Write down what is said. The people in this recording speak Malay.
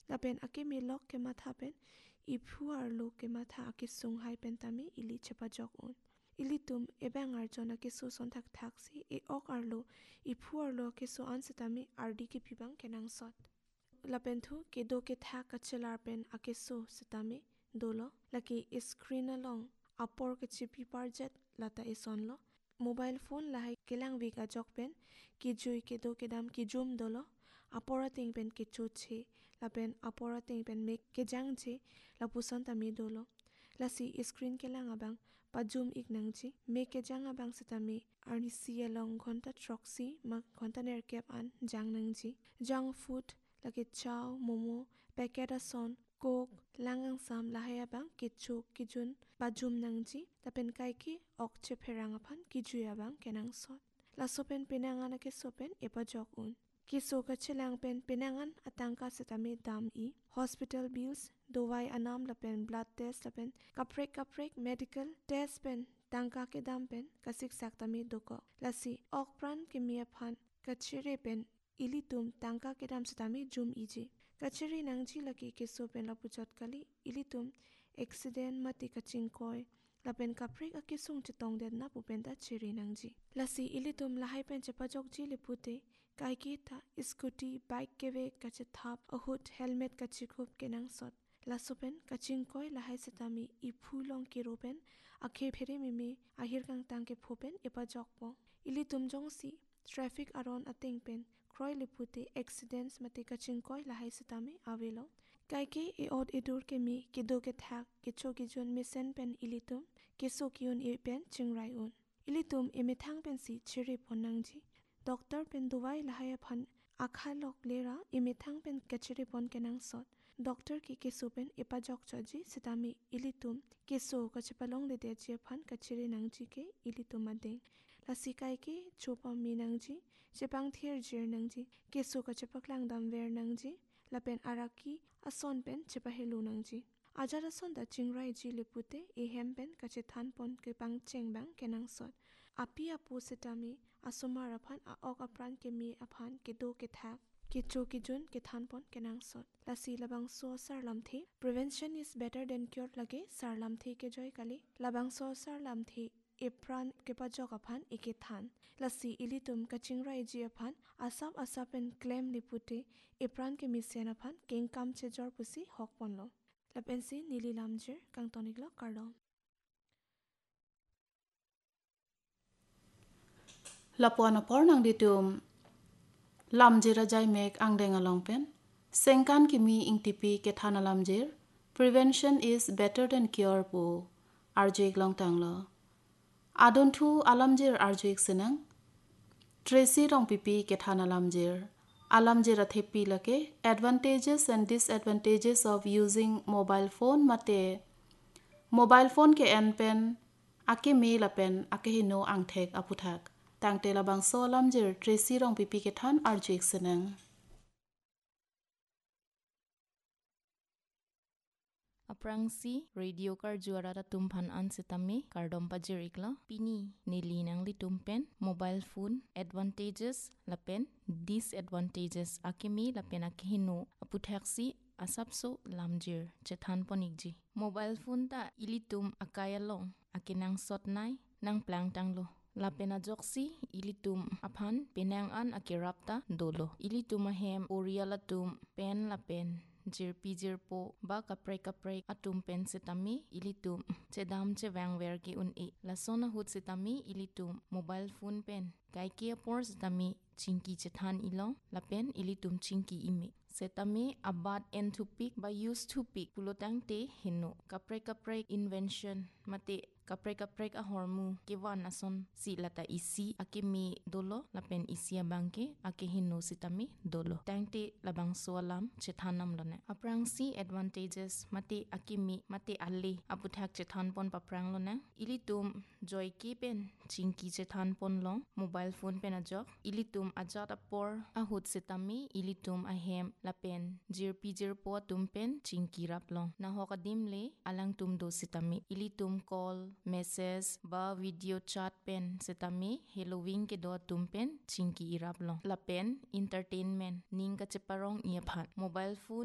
lapen ake mi lok ke matha pen iphuar lo ke matha ake sung hai pen tami ili chepa jok un ili tum ebang ar jon ake so son thak thak si e ok ar lo iphuar lo ake so an setami ardi ke pibang kenang sot lapen thu ke do ke thak achelar pen ake so setami dolo laki screen along apor ke chipi parjet lata ison lo mobile phone lahai kelang vika jok pen ki jui ke do ke dam ki jum dolo apora ting pen ke choche lapen apora ting pen mek ke jang che la pusan tami dolo lasi screen kelang abang pa jum ik nangji mek ke jang abang setami arni si along khonta troxy ma khonta ner kep an jang nangji junk food laki chow momo packet ason kok langang sam lahai abang ke chuk ki jun pa jum nangji lapen kai ki ok che pherang aphan ki jui abang kenang sot la sopen pinangan ake sopen epa jok un ki so ka chelang pen pinangan atangka setami dam I hospital bills dowai anam lapen blood test lapen kaprek medical test pen tangka ke dam pen kasik sak tami doko lasi ok pran ke mi aphan kachire pen ilitum tangka ke dam setami jum iji kachiri nangji laki ke so pen lapuchot kali ilitum accident mati kaching koi lapen kaprek ake sung chitong det na pupenta chiri nangji lasi ilitum lahai pen chapajok ji lipute kai ki tha scooty bike kewe kache thap ahut helmet kachikup kenang sot lasopen kaching koi lahai setami I phulong ki ropen akhe phere mimi ahir kang tang ke phopen epa jokpo ilitum jongsi traffic aron ating pen kroi lipute accidents mate kaching koi lahai setami avelo kai ke e od edur ke mi ke do ke thak ke cho ki jon misen pen ilitum ke so kiun e pen chingrai un ilitum e methang pen si chiri ponangji doctor pen duwai lahai phan akha lok lera e methang pen kachiri pon kenang sot doctor ki keso pen epa jok choji setami ilitum keso kachapalong le de che phan kachiri nangji ke ilitum adeng lasikai ke chopa mi nangji chepang thier jir nangji keso kachapaklang dam ver nangji lapen araki ason pen chepa helu nangji ajara son da chingrai ji lipute e hem pen kache than pon ke pang chengbang kenang sot api apu setami asomar aphan a ok apran ke mi aphan ke do ke thak ke cho ki jun ke than pon kenang sot lasi labang so sar lamthi prevention is better than cure lage sar lamthi ke joy kali labang so sar lamthi epran ke pajok aphan eke than lasi ilitum kachingrai ji aphan asap en claim lipute epran ke misen aphan king kam che jor pusi hok ponlo lapensi nili lamjir kang toniklo karlo lapuan apor nang ditum lamjir ajai mek angdeng along pen sengkan kimi ing tipi ke thana lamjir prevention is better than cure pu arjik long tanglo adon thu alamjir arjik senang tracy rong pipi ke thana lamjir alamjir athepi lake advantages and disadvantages of using mobile phone mate mobile phone ke en pen ake me la pen ake hino angthek aputhak tangte labang so lamjir tracy rong pipi ke than arjik senang aprangsi radio kar juara da tumphan an setami kardom pajirikla pini nili nangli tumpen mobile phone advantages lapen disadvantages akimi lapen akhino aputhaksi asapso lamjir chethan ponikji mobile phone ta ilitum akayalong akinang sotnai nang plang tanglo lapena joksi ilitum aphan penang an akirapta dolo ilitum ahem orialatum pen lapen jirpo ba kapre atum pen setami ilitum chedam chewang wer ki un e lasona hut setami ilitum mobile phone pen kai ki por setami chingki chethan ilong lapen ilitum chingki ime setami abad entupik ba used to pick pulotang te hino kapre invention mate kapre a hormu kiwan ason si lata isi akimi dolo lapen isi abangke ake hino sitami dolo tangte labang soalam chethanam lone aprang si advantages mate akimi mate alle aputhak chethan pon paprang lone ilitum joy ki pen chingki chethan pon long mobile phone pen ajok ilitum ajat apor ahut sitami ilitum ahem lapen jirpo tumpen chingki rap long na hokadim le alang tum do sitami ilitum call message ba video chat pen setami halloween ke do tumpen chingki irap long lapen entertainment ninga cheparong iaphat mobile phone